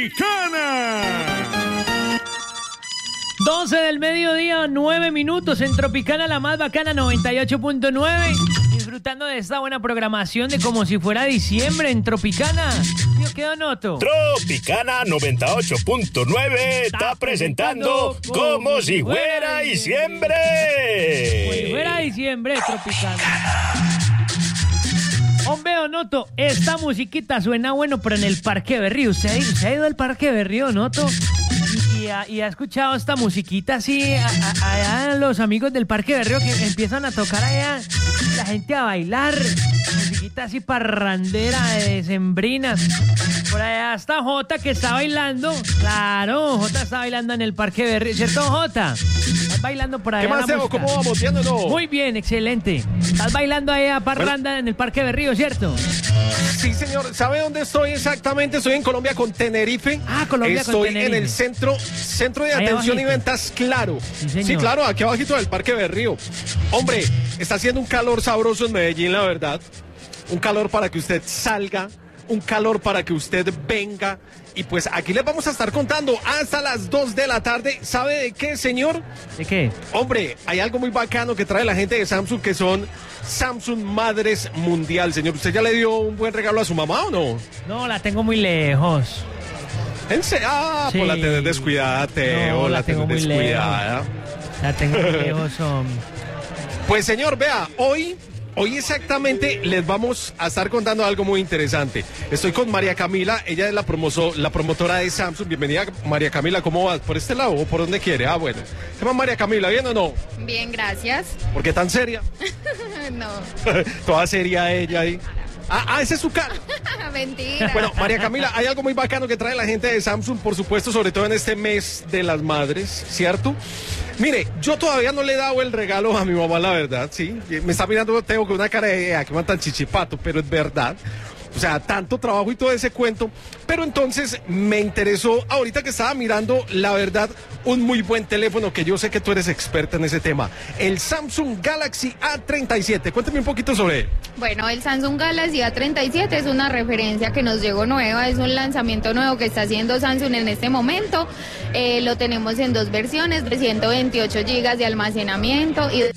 Tropicana. 12 del mediodía, 9 minutos en Tropicana, la más bacana, 98.9. Disfrutando de esta buena programación de como si fuera diciembre en Tropicana. Yo quedo noto. Tropicana 98.9 está presentando como si fuera diciembre. Como si fuera diciembre, Tropicana. Hombre, Noto, esta musiquita suena bueno, pero en el Parque Berrío. ¿Usted ha ido al Parque Berrío, Noto? Y ha escuchado esta musiquita así, allá los amigos del Parque Berrío que empiezan a tocar allá, la gente a bailar, musiquita así parrandera, decembrina. Por allá está Jota que está bailando, claro, Jota está bailando en el Parque Berrío, ¿cierto, Jota? Estás bailando por allá. ¿Qué más, Teo? ¿Cómo vamos? ¿Bien o no? Muy bien, excelente. Estás bailando allá parranda en el Parque Berrío, ¿cierto? Sí, señor. ¿Sabe dónde estoy exactamente? Estoy en Colombia con Tenerife. Ah, Colombia con Tenerife. Estoy en el centro de atención y ventas, claro. Sí, claro, aquí abajito del Parque Berrío. Hombre, está haciendo un calor sabroso en Medellín, la verdad. Un calor para que usted salga, un calor para que usted venga. Y pues aquí les vamos a estar contando hasta las 2 de la tarde. ¿Sabe de qué, señor? ¿De qué? Hombre, hay algo muy bacano que trae la gente de Samsung, que son Samsung Madres Mundial, señor. ¿Usted ya le dio un buen regalo a su mamá o no? No, la tengo muy lejos. ¿En serio? Ah, Sí. pues la tenés descuidada, Teo. No, la tengo tenés muy descuidada. La tengo muy lejos, hombre. Pues, señor, vea, hoy exactamente les vamos a estar contando algo muy interesante. Estoy con María Camila, ella es la promotora de Samsung. Bienvenida, María Camila, ¿cómo vas? ¿Por este lado o por donde quiere? Ah, bueno. ¿Qué más, María Camila, bien o no? Bien, gracias. ¿Por qué tan seria? No, Toda seria ella ahí. Ese es su cara. mentira. Bueno, María Camila, hay algo muy bacano que trae la gente de Samsung, por supuesto, sobre todo en este mes de las madres, ¿cierto? Mire, yo todavía no le he dado el regalo a mi mamá, la verdad, sí. Me está mirando Teo con una cara de que man tan chichipato, pero es verdad. O sea, tanto trabajo y todo ese cuento. Pero entonces me interesó, ahorita que estaba mirando, la verdad, un muy buen teléfono, que yo sé que tú eres experta en ese tema. El Samsung Galaxy A37. Cuéntame un poquito sobre él. Bueno, el Samsung Galaxy A37 es una referencia que nos llegó nueva, es un lanzamiento nuevo que está haciendo Samsung en este momento. Lo tenemos en dos versiones, de 128 GB de almacenamiento y de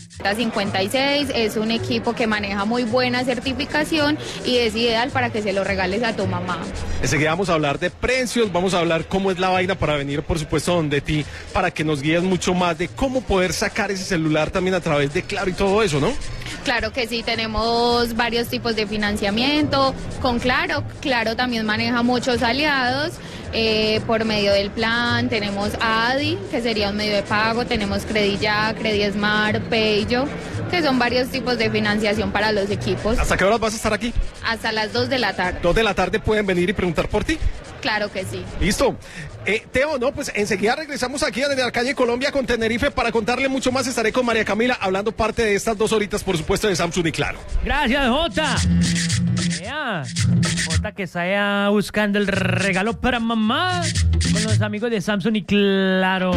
56. Es un equipo que maneja muy buena certificación y es ideal para que se lo regales a tu mamá. Enseguida vamos a hablar de precios, vamos a hablar cómo es la vaina para venir, por supuesto, donde ti, para que nos guíes mucho más de cómo poder sacar ese celular también a través de Claro y todo eso, ¿no? Claro que sí, tenemos varios tipos de financiamiento con Claro. Claro también maneja muchos aliados por medio del plan. Tenemos ADI, que sería un medio de pago. Tenemos Crediya, Credismart, Payo, que son varios tipos de financiación para los equipos. ¿Hasta qué horas vas a estar aquí? Hasta las 2 de la tarde. 2 de la tarde pueden venir y preguntar por ti. Claro que sí. Listo. Teo, no, pues enseguida regresamos aquí desde la calle Colombia con Tenerife para contarle mucho más. Estaré con María Camila hablando parte de estas 2 horitas, por supuesto, de Samsung y Claro. Gracias, Jota. Vea, Jota que está allá buscando el regalo para mamá con los amigos de Samsung y Claro.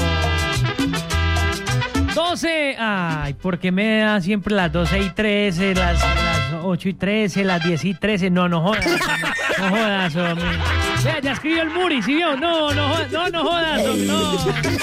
12. Ay, ¿por qué me da siempre las 12:13, las 8:13, las 10:13? No jodas. No jodas, hombre. Vea, ya escribió el Muri, ¿sí vio? No jodas, hombre, no.